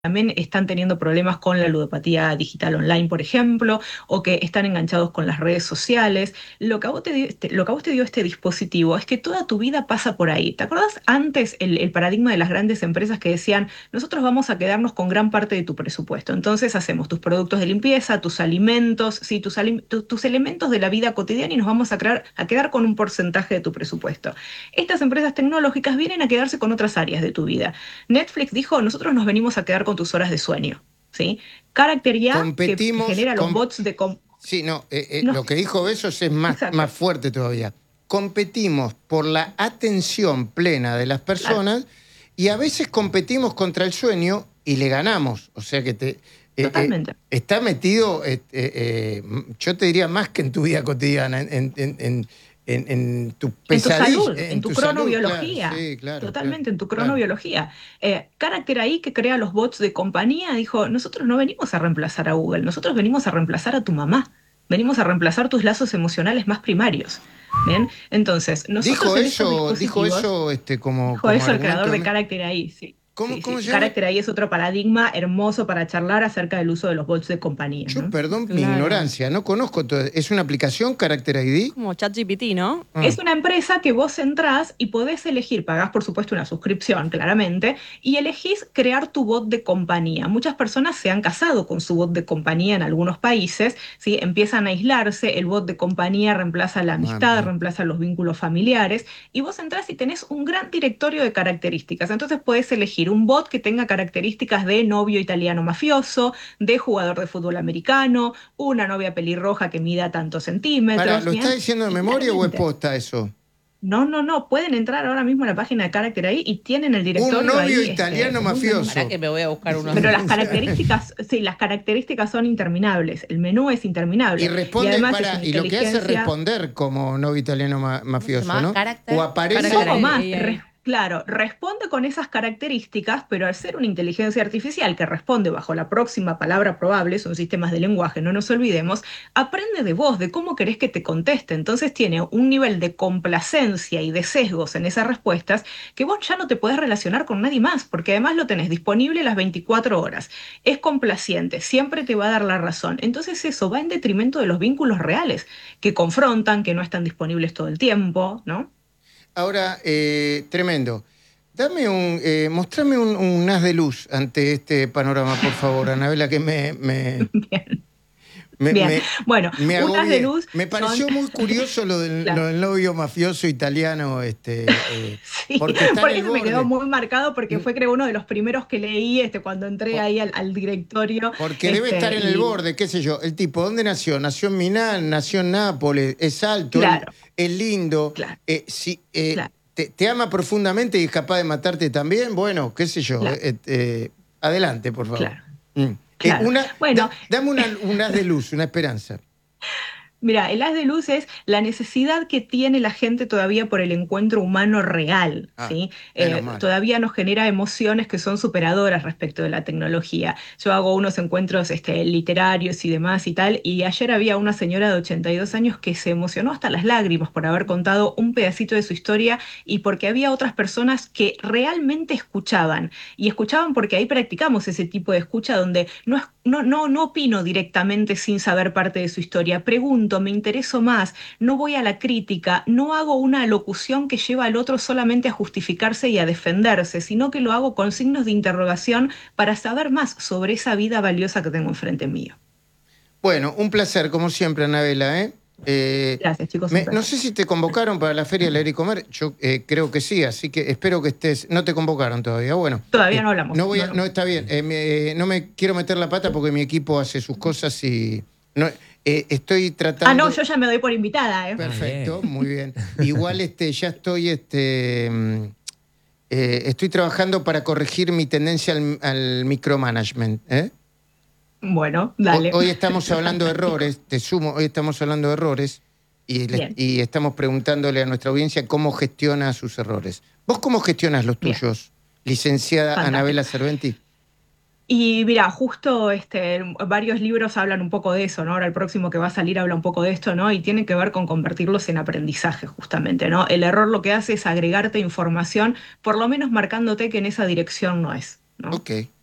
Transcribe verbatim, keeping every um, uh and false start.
también están teniendo problemas con la ludopatía digital online, por ejemplo, o que están enganchados con las redes sociales. Lo que a vos te dio este, lo que a vos te dio este dispositivo es que toda tu vida pasa por ahí. ¿Te acordás antes el, el paradigma de las grandes empresas que decían, nosotros vamos a quedarnos con gran parte de tu presupuesto? Entonces hacemos tus productos de limpieza, tus alimentos, sí, tus, ali- tu- tus elementos de la vida cotidiana y nos vamos a, crear, a quedar con un porcentaje de tu presupuesto. Estas empresas tecnológicas vienen a quedarse con otras áreas de tu vida. Netflix dijo, nosotros nos venimos a quedar con tus horas de sueño, ¿sí? Character I A, que, que Competimos genera los con... bots de... com- Sí, no, eh, eh, no, lo que dijo Besos es más, exacto, más fuerte todavía. Competimos por la atención plena de las claro, personas y a veces competimos contra el sueño y le ganamos. O sea que te, eh, eh, totalmente. está metido, eh, eh, eh, yo te diría más que en tu vida cotidiana, en, en, en, en, en- en tu En tu pesadilla, salud, en en tu tu salud, claro, cronobiología, sí, claro, claro, totalmente en tu claro. cronobiología. Eh, Character I A, que crea los bots de compañía, dijo, nosotros no venimos a reemplazar a Google, nosotros venimos a reemplazar a tu mamá, venimos a reemplazar tus lazos emocionales más primarios. Bien, entonces, nosotros Dijo en estos eso, dijo dispositivos, eso este, como, dijo como eso el creador argumento. de de- Character I A, sí. ¿Cómo, Sí, cómo sí. se llama? Character I A es otro paradigma hermoso para charlar acerca del uso de los bots de compañía, Yo, ¿no? perdón mi Claro. ignorancia, no conozco todo. ¿Es una aplicación Character I D? Como ChatGPT, ¿no? Ah, Es una empresa que vos entrás y podés elegir, pagás por supuesto una suscripción, claramente, y elegís crear tu bot de compañía. Muchas personas se han casado con su bot de compañía en algunos países, ¿sí? Empiezan a aislarse, el bot de compañía reemplaza la ah, amistad, bien. reemplaza los vínculos familiares, y vos entrás y tenés un gran directorio de características. Entonces podés elegir un bot que tenga características de novio italiano mafioso, de jugador de fútbol americano, una novia pelirroja que mida tantos Para, centímetros, ¿lo estás ¿bien? diciendo de Y memoria o es claramente. posta eso? No, no, no, pueden entrar ahora mismo a la página de Character ahí y tienen el Un directorio novio ahí, este, italiano muy Para mafioso. que me voy a buscar uno pero así. las características, sí, las características son interminables, el menú es Y interminable y responde, además es para, una y lo que hace es inteligencia. responder como novio italiano ma- ¿Cómo se mafioso, llamaba? ¿no? Character. O Un aparece. Character poco más, A I. re- claro, responde con esas características, pero al ser una inteligencia artificial que responde bajo la próxima palabra probable, son sistemas de lenguaje, no nos olvidemos, aprende de vos, de cómo querés que te conteste. Entonces tiene un nivel de complacencia y de sesgos en esas respuestas que vos ya no te podés relacionar con nadie más, porque además lo tenés disponible las veinticuatro horas. Es complaciente, siempre te va a dar la razón. Entonces eso va en detrimento de los vínculos reales, que confrontan, que no están disponibles todo el tiempo, ¿no? Ahora, eh, tremendo. Dame un, eh, mostrame un, un haz de luz ante este panorama, por favor, Anabela, que me, me, Bien. me, Bien, me, bueno, me unas de agobié. luz Me son, pareció muy curioso lo del, claro, lo del novio mafioso italiano, este, eh, sí, porque está en porque el ese me quedó borde. muy marcado porque fue creo uno de los primeros que leí este, cuando entré Por- ahí al, al directorio, Porque debe estar este, en el y borde, qué sé yo. El tipo, ¿dónde nació? Nació en Milán, nació en Nápoles, es alto, él- claro, es lindo, claro, eh, sí, eh, claro, te, te ama profundamente y es capaz de matarte también. Bueno, qué sé yo. claro, eh, eh, adelante, por favor. claro, Mm. Eh, claro. una, Bueno, da- dame una, un haz de luz, una esperanza. mira, el haz de luz es la necesidad que tiene la gente todavía por el encuentro humano real, Ah, ¿sí? menos Eh, mal. todavía nos genera emociones que son superadoras respecto de la tecnología. Yo hago unos encuentros este, literarios y demás y tal, y ayer había una señora de ochenta y dos años que se emocionó hasta las lágrimas por haber contado un pedacito de su historia y porque había otras personas que realmente escuchaban. Y escuchaban porque ahí practicamos ese tipo de escucha donde no, es- no, no, no opino directamente sin saber parte de su historia, pregunto, me intereso más, no voy a la crítica, no hago una alocución que lleva al otro solamente a justificarse y a defenderse, sino que lo hago con signos de interrogación para saber más sobre esa vida valiosa que tengo enfrente mío. Bueno, un placer, como siempre, Anabela, ¿eh? Eh, Gracias, chicos, un me- no placer. sé si te convocaron para la Feria de Leer y Comer. Yo eh, creo que sí, así que espero que estés. No te convocaron todavía. Bueno, Todavía eh, no hablamos. no voy No, a- no. no está bien. Eh, me- no me quiero meter la pata porque mi equipo hace sus cosas y no, eh, estoy Ah, no, tratando. yo ya me doy por invitada, ¿eh? Perfecto, muy bien. Igual este, ya estoy, este, mm, eh, estoy trabajando para corregir mi tendencia al, al micromanagement, ¿eh? Bueno, Ho- dale. Hoy estamos hablando de errores, te sumo, hoy estamos hablando de errores y, le- Bien, y estamos preguntándole a nuestra audiencia cómo gestiona sus errores. ¿Vos cómo gestionas los bien, tuyos, licenciada Anabela fantástico. Serventi? Y mira, justo este, varios libros hablan un poco de eso, ¿no? Ahora el próximo que va a salir habla un poco de esto, ¿no? Y tiene que ver con convertirlos en aprendizaje, justamente, ¿no? El error lo que hace es agregarte información, por lo menos marcándote que en esa dirección no es, ¿no? Ok.